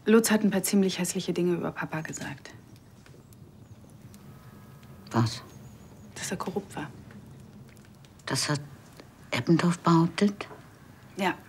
Lutz hat ein paar ziemlich hässliche Dinge über Papa gesagt. Was? Dass er korrupt war. Das hat Eppendorf behauptet? Ja.